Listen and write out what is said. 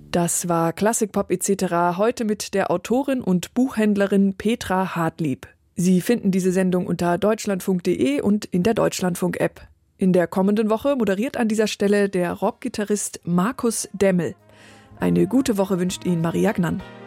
Das war Klassikpop etc. heute mit der Autorin und Buchhändlerin Petra Hartlieb. Sie finden diese Sendung unter deutschlandfunk.de und in der Deutschlandfunk-App. In der kommenden Woche moderiert an dieser Stelle der Rockgitarrist Markus Demmel. Eine gute Woche wünscht Ihnen Maria Gnann.